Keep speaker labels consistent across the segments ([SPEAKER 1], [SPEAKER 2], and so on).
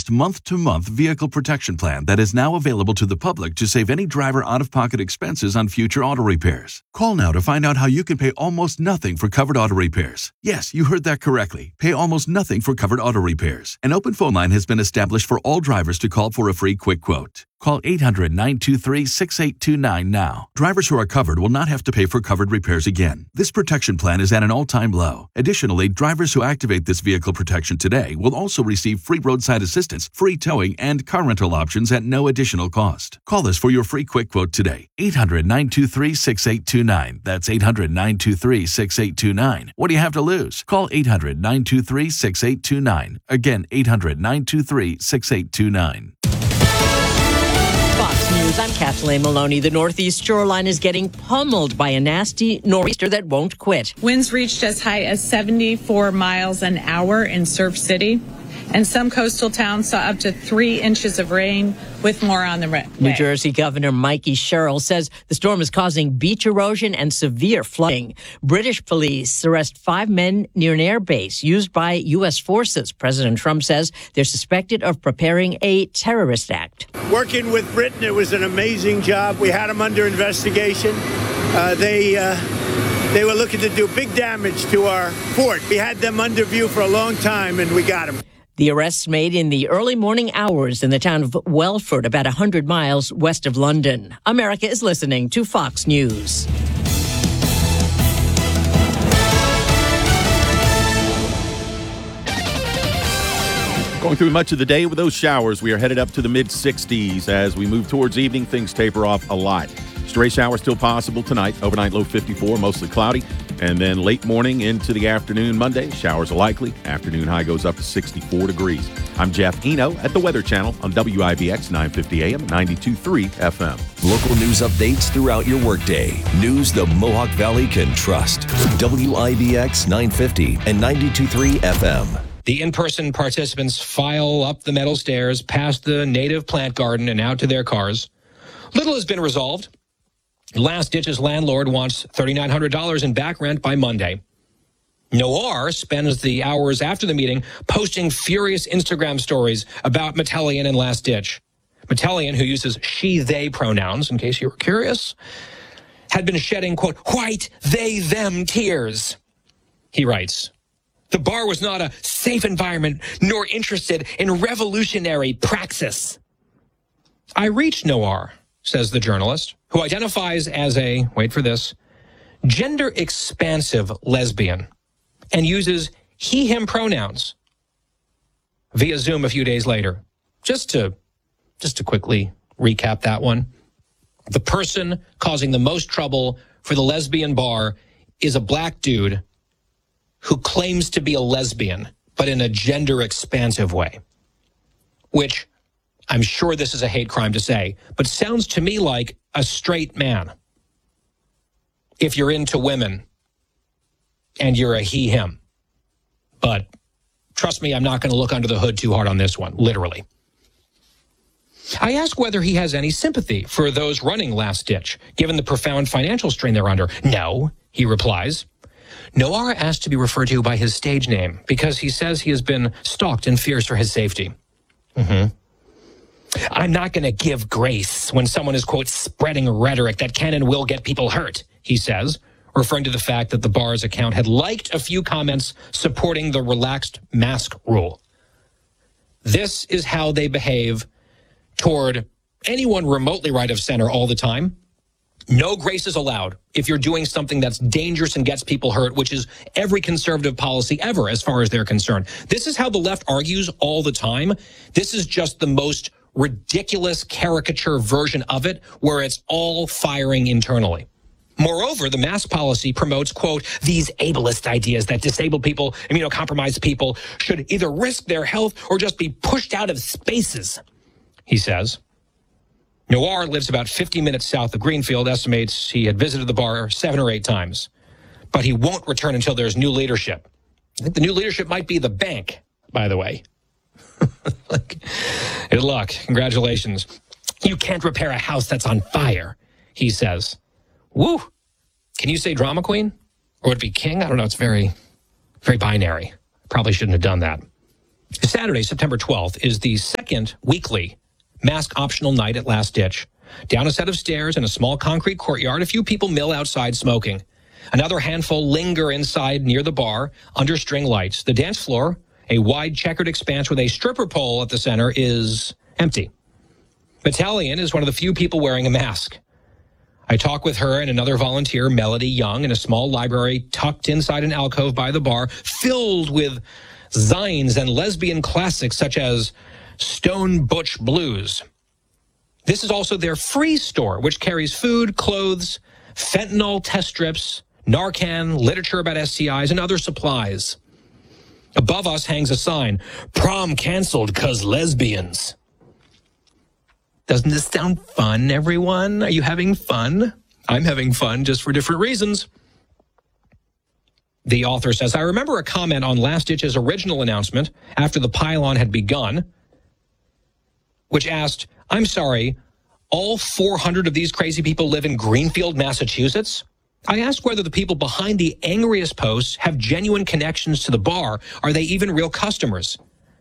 [SPEAKER 1] low-cost, month-to-month vehicle protection plan that is now available to the public to save any driver out-of-pocket expenses on future auto repairs. Call now to find out how you can pay almost nothing for covered auto repairs. Yes, you heard that correctly. Pay almost nothing for covered auto repairs. An open phone line has been established for all drivers to call for a free quick quote. Call 800-923-6829 now. Drivers who are covered will not have to pay for covered repairs again. This protection plan is at an all-time low. Additionally, drivers who activate this vehicle protection today will also receive free roadside assistance, free towing, and car rental options at no additional cost. Call us for your free quick quote today. 800-923-6829. That's 800-923-6829. What do you have to lose? Call 800-923-6829. Again, 800-923-6829.
[SPEAKER 2] Fox News, I'm Kathleen Maloney. The northeast shoreline is getting pummeled by a nasty nor'easter that won't quit.
[SPEAKER 3] Winds reached as high as 74 miles an hour in Surf City, and some coastal towns saw up to 3 inches of rain, with more on the way.
[SPEAKER 2] New Jersey Governor Mikey Sherrill says the storm is causing beach erosion and severe flooding. British police arrest 5 men near an air base used by U.S. forces. President Trump says they're suspected of preparing a terrorist act.
[SPEAKER 4] Working with Britain, it was an amazing job. We had them under investigation. They were looking to do big damage to our fort. We had them under view for a long time, and we got them.
[SPEAKER 2] The arrests made in the early morning hours in the town of Welford, about 100 miles west of London. America is listening to Fox News.
[SPEAKER 5] Going through much of the day with those showers, we are headed up to the mid-60s. As we move towards evening, things taper off a lot. Stray showers still possible tonight. Overnight low 54, mostly cloudy. And then late morning into the afternoon Monday, showers are likely. Afternoon high goes up to 64 degrees. I'm Jeff Eno at the Weather Channel on WIBX 950 AM, 92.3 FM.
[SPEAKER 6] Local news updates throughout your workday. News the Mohawk Valley can trust. WIBX 950 and 92.3 FM.
[SPEAKER 7] The in-person participants file up the metal stairs, past the native plant garden, and out to their cars. Little has been resolved. Last Ditch's landlord wants $3,900 in back rent by Monday. Noir spends the hours after the meeting posting furious Instagram stories about Metellian and Last Ditch. Metellian, who uses she, they pronouns, in case you were curious, had been shedding, quote, white, they, them tears. He writes, the bar was not a safe environment nor interested in revolutionary praxis. I reached Noir, says the journalist, who identifies as a, wait for this, gender-expansive lesbian and uses he, him pronouns via Zoom a few days later. Just to quickly recap that one. The person causing the most trouble for the lesbian bar is a black dude who claims to be a lesbian, but in a gender-expansive way, which I'm sure this is a hate crime to say, but sounds to me like a straight man. If you're into women and you're a he, him. But trust me, I'm not going to look under the hood too hard on this one, literally. I ask whether he has any sympathy for those running Last Ditch, given the profound financial strain they're under. No, he replies. Noir asked to be referred to by his stage name because he says he has been stalked and fears for his safety. I'm not going to give grace when someone is, quote, spreading rhetoric that can and will get people hurt, he says, referring to the fact that the bar's account had liked a few comments supporting the relaxed mask rule. This is how they behave toward anyone remotely right of center all the time. No grace is allowed if you're doing something that's dangerous and gets people hurt, which is every conservative policy ever as far as they're concerned. This is how the left argues all the time. This is just the most ridiculous caricature version of it, where it's all firing internally. Moreover, the mask policy promotes, quote, these ableist ideas that disabled people, immunocompromised people should either risk their health or just be pushed out of spaces, he says. Noir lives about 50 minutes south of Greenfield, estimates he had visited the bar 7 or 8 times. But he won't return until there's new leadership. I think the new leadership might be the bank, by the way. Good luck. Congratulations. You can't repair a house that's on fire, he says. Woo. Can you say drama queen? Or would it be king? I don't know. It's very, very binary. Probably shouldn't have done that. Saturday, September 12th, is the second weekly mask optional night at Last Ditch. Down a set of stairs in a small concrete courtyard, a few people mill outside smoking. Another handful linger inside near the bar under string lights. The dance floor, a wide checkered expanse with a stripper pole at the center, is empty. Battalion is one of the few people wearing a mask. I talk with her and another volunteer, Melody Young, in a small library tucked inside an alcove by the bar, filled with zines and lesbian classics such as Stone Butch Blues. This is also their free store, which carries food, clothes, fentanyl test strips, Narcan, literature about STIs, and other supplies. Above us hangs a sign, "Prom canceled 'cause lesbians." Doesn't this sound fun, everyone? Are you having fun? I'm having fun, just for different reasons. The author says, I remember a comment on Last Ditch's original announcement after the pylon had begun, which asked, I'm sorry, all 400 of these crazy people live in Greenfield, Massachusetts? I asked whether the people behind the angriest posts have genuine connections to the bar. Are they even real customers?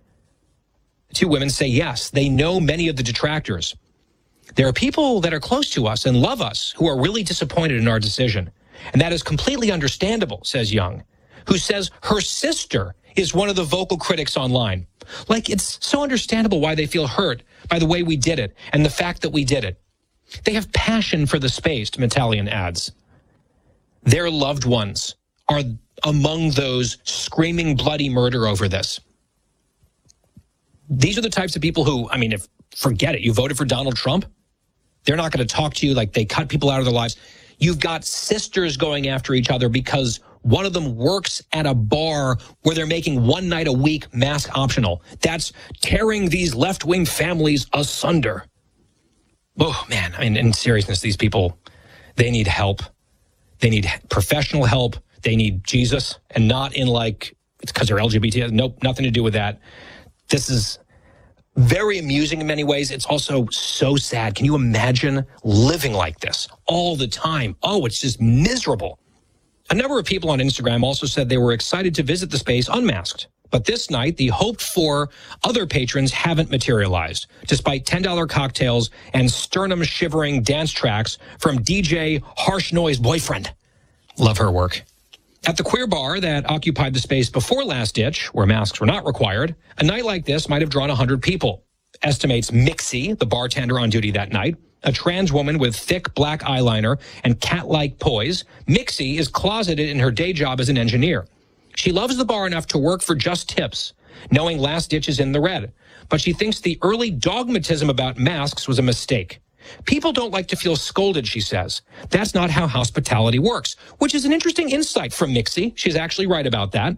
[SPEAKER 7] The two women say yes. They know many of the detractors. There are people that are close to us and love us who are really disappointed in our decision. And that is completely understandable, says Young, who says her sister is one of the vocal critics online. Like, it's so understandable why they feel hurt by the way we did it and the fact that we did it. They have passion for the space, Metallian adds. Their loved ones are among those screaming bloody murder over this. These are the types of people who, forget it. You voted for Donald Trump. They're not going to talk to you like they cut people out of their lives. You've got sisters going after each other because one of them works at a bar where they're making one night a week mask optional. That's tearing these left-wing families asunder. Oh, man. In seriousness, these people, they need help. They need professional help. They need Jesus, and not in it's because they're LGBT. Nope, nothing to do with that. This is very amusing in many ways. It's also so sad. Can you imagine living like this all the time? Oh, it's just miserable. A number of people on Instagram also said they were excited to visit the space unmasked. But this night, the hoped-for other patrons haven't materialized, despite $10 cocktails and sternum-shivering dance tracks from DJ Harsh Noise Boyfriend. Love her work. At the queer bar that occupied the space before Last Ditch, where masks were not required, a night like this might have drawn 100 people, estimates Mixie, the bartender on duty that night. A trans woman with thick black eyeliner and cat-like poise, Mixie is closeted in her day job as an engineer. She loves the bar enough to work for just tips, knowing Last Ditch is in the red. But she thinks the early dogmatism about masks was a mistake. People don't like to feel scolded, she says. That's not how hospitality works, which is an interesting insight from Mixie. She's actually right about that.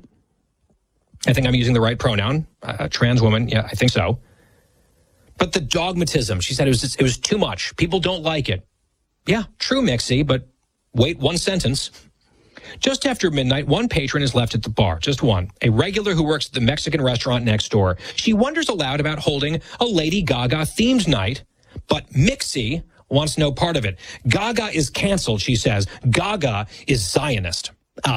[SPEAKER 7] I think I'm using the right pronoun. A trans woman, yeah, I think so. But the dogmatism, she said it was too much. People don't like it. Yeah, true, Mixie, but wait one sentence. Just after midnight, one patron is left at the bar, just one, a regular who works at the Mexican restaurant next door. She wonders aloud about holding a Lady Gaga-themed night, but Mixie wants no part of it. Gaga is canceled, she says. Gaga is Zionist.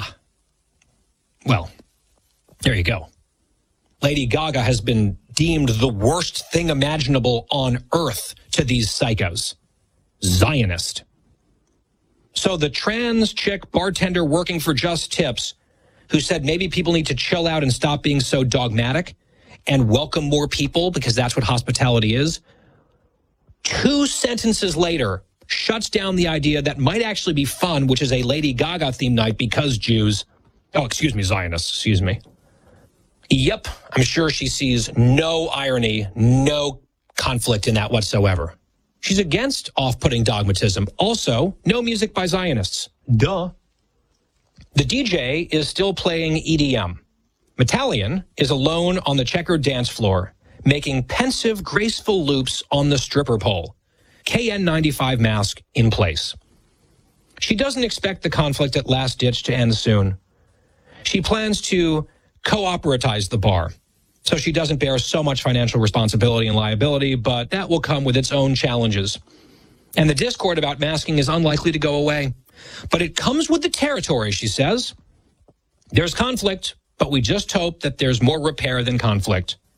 [SPEAKER 7] Well, there you go. Lady Gaga has been deemed the worst thing imaginable on earth to these psychos. Zionist. So the trans chick bartender working for Just Tips, who said maybe people need to chill out and stop being so dogmatic and welcome more people because that's what hospitality is, 2 sentences later shuts down the idea that might actually be fun, which is a Lady Gaga themed night because Jews. Oh, excuse me, Zionists, excuse me. Yep, I'm sure she sees no irony, no conflict in that whatsoever. She's against off-putting dogmatism. Also, no music by Zionists. Duh. The DJ is still playing EDM. Metallian is alone on the checkered dance floor, making pensive, graceful loops on the stripper pole. KN95 mask in place. She doesn't expect the conflict at Last Ditch to end soon. She plans to co-operatize the bar, so she doesn't bear so much financial responsibility and liability, but that will come with its own challenges. And the discord about masking is unlikely to go away. But it comes with the territory, she says. There's conflict, but we just hope that there's more repair than conflict.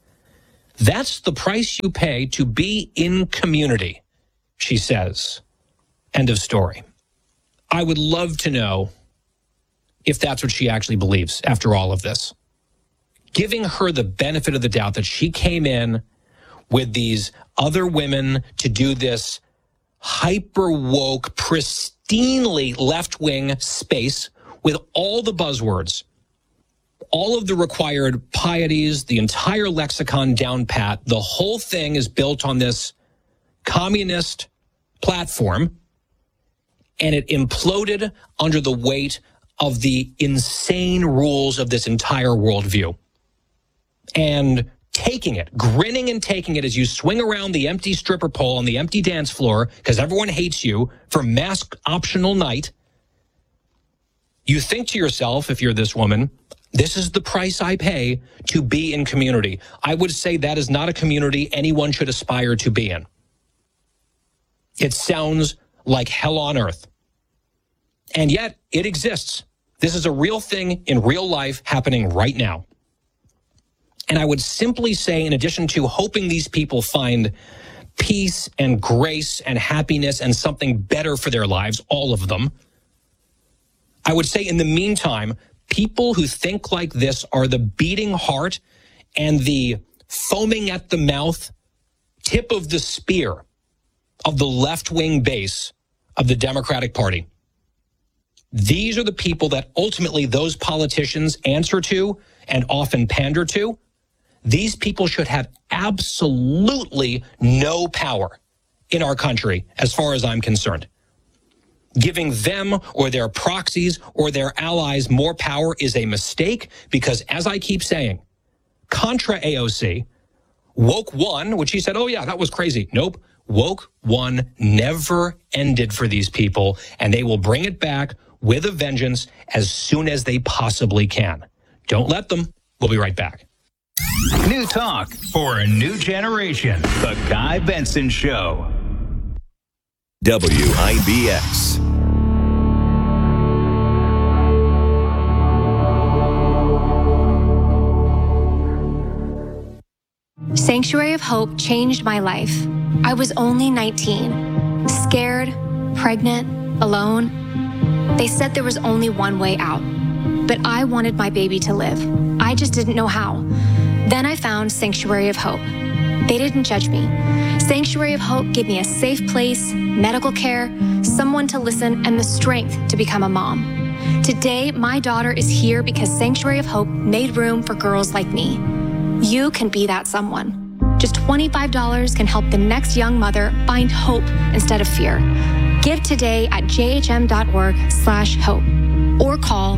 [SPEAKER 7] That's the price you pay to be in community, she says. End of story. I would love to know if that's what she actually believes after all of this. Giving her the benefit of the doubt that she came in with these other women to do this hyper woke, pristinely left-wing space with all the buzzwords, all of the required pieties, the entire lexicon down pat. The whole thing is built on this communist platform, and it imploded under the weight of the insane rules of this entire worldview. And taking it, grinning and taking it as you swing around the empty stripper pole on the empty dance floor because everyone hates you for mask optional night. You think to yourself, if you're this woman, this is the price I pay to be in community. I would say that is not a community anyone should aspire to be in. It sounds like hell on earth. And yet it exists. This is a real thing in real life happening right now. And I would simply say, in addition to hoping these people find peace and grace and happiness and something better for their lives, all of them, I would say in the meantime, people who think like this are the beating heart and the foaming at the mouth tip of the spear of the left-wing base of the Democratic Party. These are the people that ultimately those politicians answer to and often pander to. These people should have absolutely no power in our country, as far as I'm concerned. Giving them or their proxies or their allies more power is a mistake because, as I keep saying, contra AOC, woke one, which he said, oh yeah, that was crazy. Nope. Woke one never ended for these people, and they will bring it back with a vengeance as soon as they possibly can. Don't let them. We'll be right back.
[SPEAKER 8] New talk for a new generation. The Guy Benson Show.
[SPEAKER 6] WIBX.
[SPEAKER 9] Sanctuary of Hope changed my life. I was only 19, scared, pregnant, alone. They said there was only one way out, but I wanted my baby to live. I just didn't know how. Then I found Sanctuary of Hope. They didn't judge me. Sanctuary of Hope gave me a safe place, medical care, someone to listen, and the strength to become a mom. Today, my daughter is here because Sanctuary of Hope made room for girls like me. You can be that someone. Just $25 can help the next young mother find hope instead of fear. Give today at jhm.org/hope or call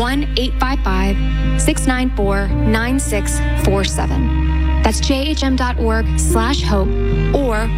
[SPEAKER 9] 1-855-694-9647. That's jhm.org/hope or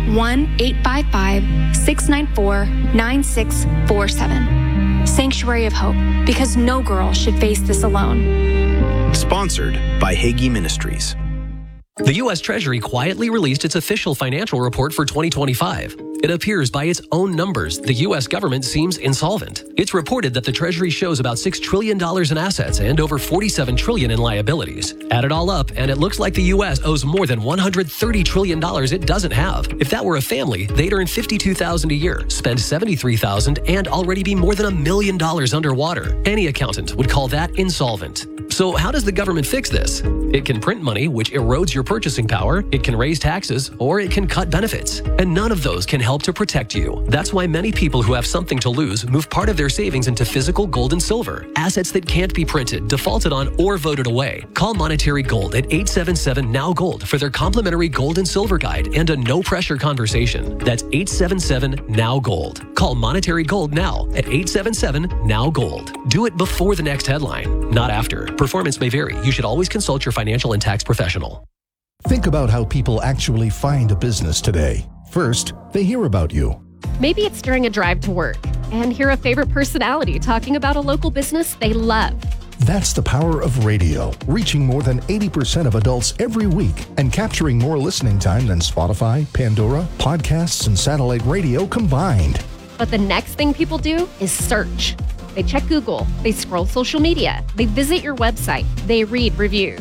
[SPEAKER 9] 1-855-694-9647. Sanctuary of Hope, because no girl should face this alone.
[SPEAKER 10] Sponsored by Hagee Ministries.
[SPEAKER 11] The U.S. Treasury quietly released its official financial report for 2025. It appears by its own numbers, the U.S. government seems insolvent. It's reported that the Treasury shows about $6 trillion in assets and over $47 trillion in liabilities. Add it all up, and it looks like the U.S. owes more than $130 trillion it doesn't have. If that were a family, they'd earn $52,000 a year, spend $73,000, and already be more than $1 million underwater. Any accountant would call that insolvent. So how does the government fix this? It can print money, which erodes your purchasing power, it can raise taxes, or it can cut benefits. And none of those can help to protect you. That's why many people who have something to lose move part of their savings into physical gold and silver, assets that can't be printed, defaulted on, or voted away. Call Monetary Gold at 877-NOW-GOLD for their complimentary gold and silver guide and a no-pressure conversation. That's 877-NOW-GOLD. Call Monetary Gold now at 877-NOW-GOLD. Do it before the next headline, not after. Performance may vary. You should always consult your financial and tax professional.
[SPEAKER 12] Think about how people actually find a business today. First, they hear about you.
[SPEAKER 13] Maybe it's during a drive to work and hear a favorite personality talking about a local business they love.
[SPEAKER 12] That's the power of radio, reaching more than 80% of adults every week and capturing more listening time than Spotify, Pandora, podcasts, and satellite radio combined.
[SPEAKER 13] But the next thing people do is search. They check Google, they scroll social media, they visit your website, they read reviews.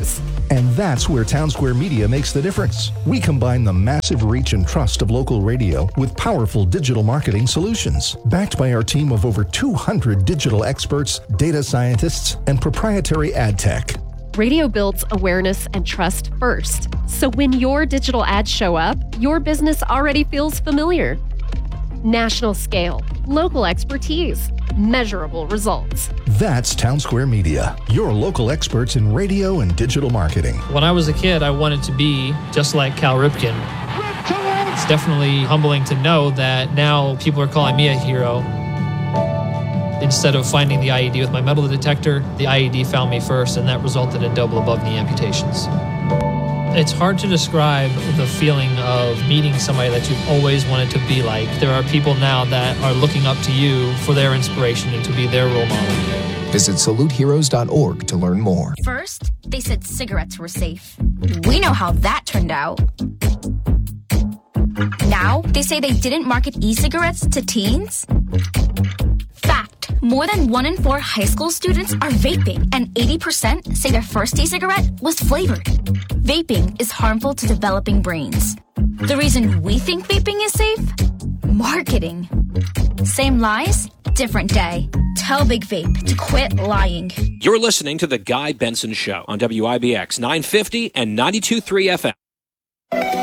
[SPEAKER 12] And that's where Town Square Media makes the difference. We combine the massive reach and trust of local radio with powerful digital marketing solutions. Backed by our team of over 200 digital experts, data scientists, and proprietary ad tech.
[SPEAKER 13] Radio builds awareness and trust first. So when your digital ads show up, your business already feels familiar. National scale, local expertise, measurable results.
[SPEAKER 12] That's Town Square Media, your local experts in radio and digital marketing.
[SPEAKER 14] When I was a kid, I wanted to be just like Cal Ripken. It's definitely humbling to know that now people are calling me a hero. Instead of finding the IED with my metal detector, the IED found me first, and that resulted in double above-knee amputations. It's hard to describe the feeling of meeting somebody that you've always wanted to be like. There are people now that are looking up to you for their inspiration and to be their role model.
[SPEAKER 15] Visit saluteheroes.org to learn more.
[SPEAKER 16] First, they said cigarettes were safe. We know how that turned out. Now, they say they didn't market e-cigarettes to teens. Fact, more than 1 in 4 high school students are vaping, and 80% say their first e-cigarette was flavored. Vaping is harmful to developing brains. The reason we think vaping is safe? Marketing. Same lies, different day. Tell Big Vape to quit lying.
[SPEAKER 17] You're listening to The Guy Benson Show on WIBX 950 and 92.3 FM.